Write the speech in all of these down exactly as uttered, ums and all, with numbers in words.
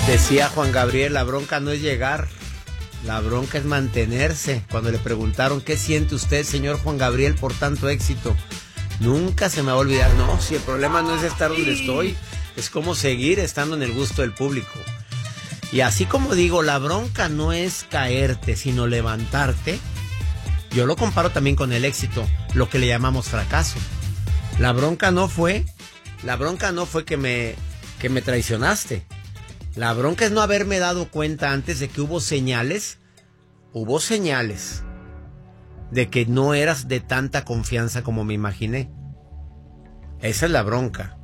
Decía Juan Gabriel, la bronca no es llegar, la bronca es mantenerse. Cuando le preguntaron, ¿qué siente usted, señor Juan Gabriel, por tanto éxito? Nunca se me va a olvidar, no, si el problema no es estar donde estoy, es cómo seguir estando en el gusto del público. Y así como digo, la bronca no es caerte, sino levantarte. Yo lo comparo también con el éxito, lo que le llamamos fracaso. La bronca no fue, la bronca no fue que me, que me traicionaste. La bronca es no haberme dado cuenta antes de que hubo señales, hubo señales de que no eras de tanta confianza como me imaginé. Esa es la bronca.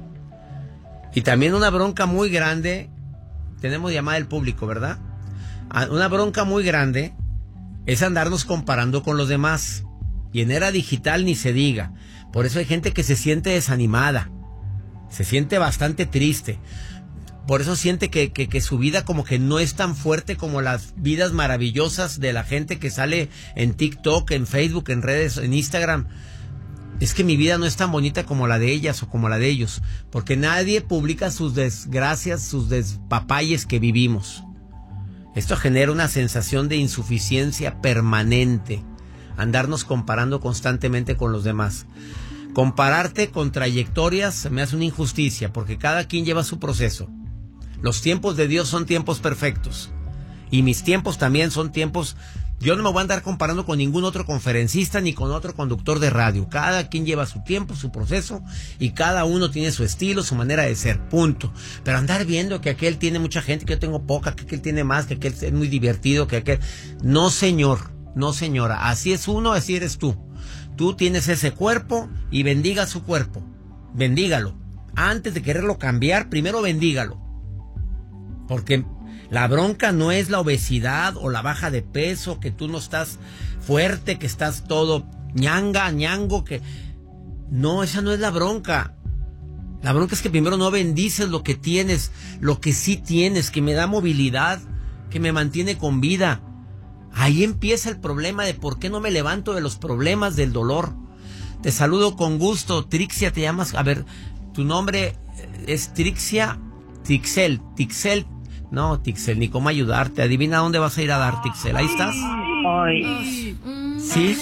Y también una bronca muy grande, tenemos llamada del público, ¿verdad? Una bronca muy grande es andarnos comparando con los demás. Y en era digital ni se diga. Por eso hay gente que se siente desanimada, se siente bastante triste. Por eso siente que, que, que su vida como que no es tan fuerte como las vidas maravillosas de la gente que sale en TikTok, en Facebook, en redes, en Instagram. Es que mi vida no es tan bonita como la de ellas o como la de ellos, porque nadie publica sus desgracias, sus despapalles que vivimos. Esto genera una sensación de insuficiencia permanente, andarnos comparando constantemente con los demás. Compararte con trayectorias se me hace una injusticia, porque cada quien lleva su proceso. Los tiempos de Dios son tiempos perfectos. Y mis tiempos también son tiempos... Yo no me voy a andar comparando con ningún otro conferencista ni con otro conductor de radio. Cada quien lleva su tiempo, su proceso, y cada uno tiene su estilo, su manera de ser, punto. Pero andar viendo que aquel tiene mucha gente, que yo tengo poca, que aquel tiene más, que aquel es muy divertido, que aquel... No, señor, no, señora. Así es uno, así eres tú. Tú tienes ese cuerpo y bendiga su cuerpo. Bendígalo. Antes de quererlo cambiar, primero bendígalo. Porque la bronca no es la obesidad o la baja de peso, que tú no estás fuerte, que estás todo ñanga, ñango, que... No, esa no es la bronca. La bronca es que primero no bendices lo que tienes, lo que sí tienes, que me da movilidad, que me mantiene con vida. Ahí empieza el problema de por qué no me levanto de los problemas del dolor. Te saludo con gusto. Trixia, te llamas... A ver, tu nombre es Trixia... Tixel, Tixel... No, Tixel, ni cómo ayudarte. Adivina dónde vas a ir a dar, Tixel. ¿Ahí estás? Ay. ¿Sí?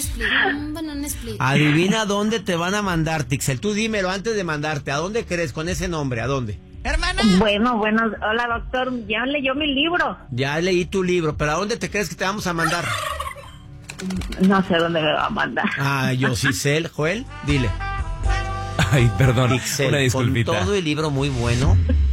Adivina dónde te van a mandar, Tixel. Tú dímelo antes de mandarte. ¿A dónde crees con ese nombre? ¿A dónde? Hermana. Bueno, bueno. Hola, doctor. Ya leyó mi libro. Ya leí tu libro. ¿Pero a dónde te crees que te vamos a mandar? No sé dónde me va a mandar. Ah, yo sí sé, Joel. Dile. Ay, perdón. Tixel, una disculpita. Con todo el libro muy bueno...